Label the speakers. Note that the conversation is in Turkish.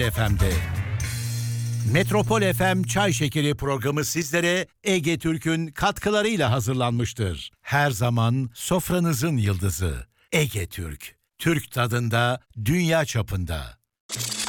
Speaker 1: FM'de. Metropol FM Çay Şekeri programı sizlere Ege Türk'ün katkılarıyla hazırlanmıştır. Her zaman sofranızın yıldızı Ege Türk. Türk tadında, dünya çapında.